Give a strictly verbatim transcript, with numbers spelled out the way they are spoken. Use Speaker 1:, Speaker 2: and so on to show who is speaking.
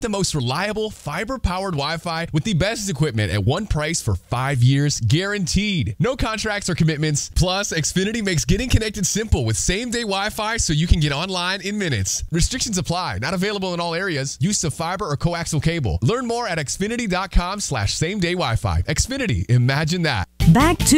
Speaker 1: The most reliable fiber-powered Wi-Fi with the best equipment at one price for five years guaranteed. No contracts or commitments. Plus, Xfinity makes getting connected simple with same-day Wi-Fi so you can get online in minutes. Restrictions apply. Not available in all areas. Use of fiber or coaxial cable. Learn more at xfinity dot com slash same day Wi-Fi. Xfinity. Imagine that.
Speaker 2: Back to